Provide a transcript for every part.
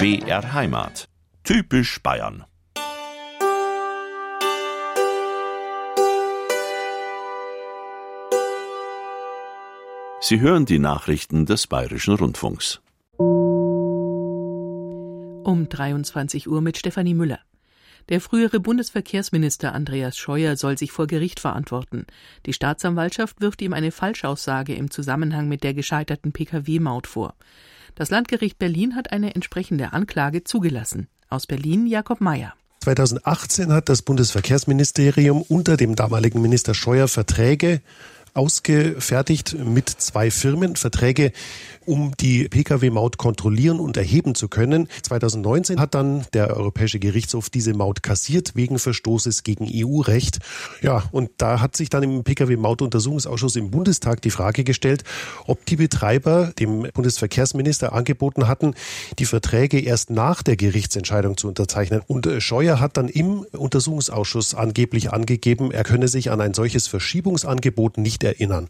BR Heimat. Typisch Bayern. Sie hören die Nachrichten des Bayerischen Rundfunks. Um 23 Uhr mit Stefanie Müller. Der frühere Bundesverkehrsminister Andreas Scheuer soll sich vor Gericht verantworten. Die Staatsanwaltschaft wirft ihm eine Falschaussage im Zusammenhang mit der gescheiterten Pkw-Maut vor. Das Landgericht Berlin hat eine entsprechende Anklage zugelassen. Aus Berlin Jakob Mayer. 2018 hat das Bundesverkehrsministerium unter dem damaligen Minister Scheuer Verträge ausgefertigt mit 2 Firmen, Verträge, um die Pkw-Maut kontrollieren und erheben zu können. 2019 hat dann der Europäische Gerichtshof diese Maut kassiert wegen Verstoßes gegen EU-Recht. Ja, und da hat sich dann im Pkw-Maut-Untersuchungsausschuss im Bundestag die Frage gestellt, ob die Betreiber dem Bundesverkehrsminister angeboten hatten, die Verträge erst nach der Gerichtsentscheidung zu unterzeichnen. Und Scheuer hat dann im Untersuchungsausschuss angeblich angegeben, er könne sich an ein solches Verschiebungsangebot nicht erinnern.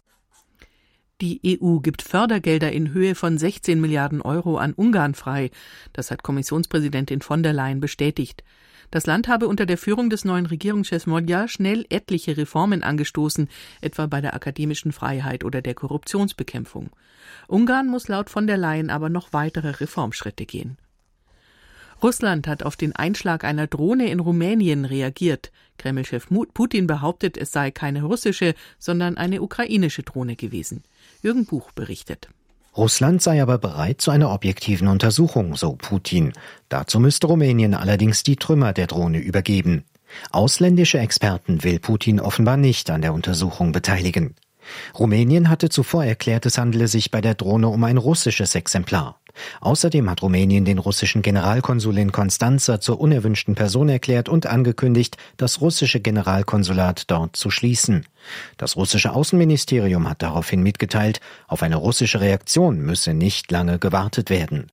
Die EU gibt Fördergelder in Höhe von 16 Milliarden Euro an Ungarn frei. Das hat Kommissionspräsidentin von der Leyen bestätigt. Das Land habe unter der Führung des neuen Regierungschefs Magyar schnell etliche Reformen angestoßen, etwa bei der akademischen Freiheit oder der Korruptionsbekämpfung. Ungarn muss laut von der Leyen aber noch weitere Reformschritte gehen. Russland hat auf den Einschlag einer Drohne in Rumänien reagiert. Kreml-Chef Putin behauptet, es sei keine russische, sondern eine ukrainische Drohne gewesen. Jürgen Buch berichtet. Russland sei aber bereit zu einer objektiven Untersuchung, so Putin. Dazu müsste Rumänien allerdings die Trümmer der Drohne übergeben. Ausländische Experten will Putin offenbar nicht an der Untersuchung beteiligen. Rumänien hatte zuvor erklärt, es handele sich bei der Drohne um ein russisches Exemplar. Außerdem hat Rumänien den russischen Generalkonsul in Constanța zur unerwünschten Person erklärt und angekündigt, das russische Generalkonsulat dort zu schließen. Das russische Außenministerium hat daraufhin mitgeteilt, auf eine russische Reaktion müsse nicht lange gewartet werden.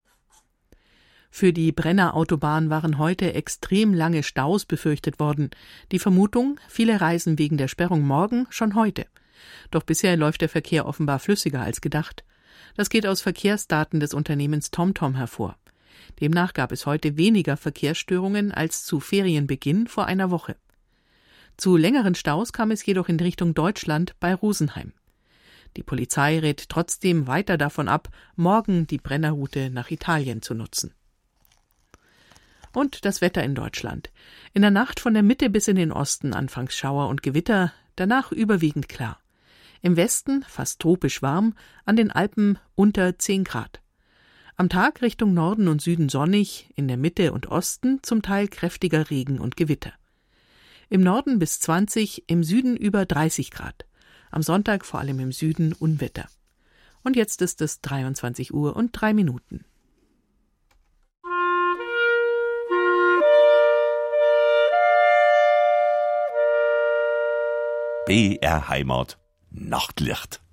Für die Brenner Autobahn waren heute extrem lange Staus befürchtet worden. Die Vermutung, viele reisen wegen der Sperrung morgen schon heute. Doch bisher läuft der Verkehr offenbar flüssiger als gedacht. Das geht aus Verkehrsdaten des Unternehmens TomTom hervor. Demnach gab es heute weniger Verkehrsstörungen als zu Ferienbeginn vor einer Woche. Zu längeren Staus kam es jedoch in Richtung Deutschland bei Rosenheim. Die Polizei rät trotzdem weiter davon ab, morgen die Brennerroute nach Italien zu nutzen. Und das Wetter in Deutschland. In der Nacht von der Mitte bis in den Osten anfangs Schauer und Gewitter, danach überwiegend klar. Im Westen fast tropisch warm, an den Alpen unter 10 Grad. Am Tag Richtung Norden und Süden sonnig, in der Mitte und Osten zum Teil kräftiger Regen und Gewitter. Im Norden bis 20, im Süden über 30 Grad. Am Sonntag vor allem im Süden Unwetter. Und jetzt ist es 23 Uhr und 3 Minuten. BR Heimat. Nachtlicht.